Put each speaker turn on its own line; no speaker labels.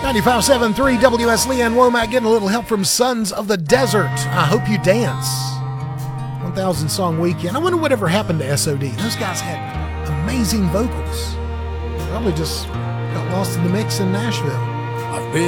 95.7.3 WS Leanne Womack getting a little help from Sons of the Desert. I Hope You Dance. 1,000 Song Weekend. I wonder whatever happened to SOD. Those guys had amazing vocals. Probably just got lost in the mix in Nashville.
I've been